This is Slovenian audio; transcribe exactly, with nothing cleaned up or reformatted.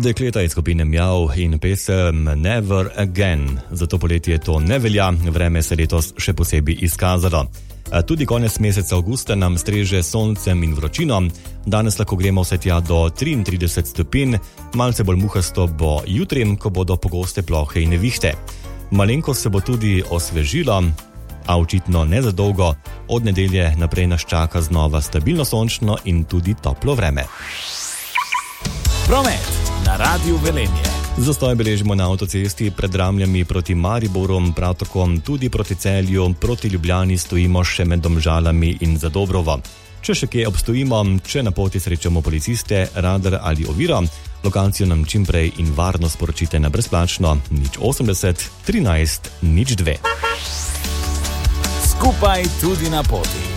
Dekleta iz skupine Mjav in pesem Never Again. Za to poletje to ne velja, vreme se letos še posebej izkazalo. Tudi konec meseca avgusta nam streže soncem in vročino. Danes lahko gremo vse tja do triintrideset stopinj, malce bolj muhasto bo jutri, ko bodo pogoste plohe in nevihte. Malenko se bo tudi osvežilo, a očitno ne za dolgo. Od nedelje naprej nas čaka znova stabilno sončno in tudi toplo vreme. Promet na Radiu Velenje. Zastoj beležimo na avtocesti pred Ramljami proti Mariboru, prav tako tudi proti Celju, proti Ljubljani stojimo še med Domžalami in Zadobrovo. Če še kje obstojimo, če na poti srečamo policiste, radar ali oviro, lokacijo nam čimprej in varno sporočite na brezplačno nič osemdeset trinajst nič dve. Skupaj tudi na poti.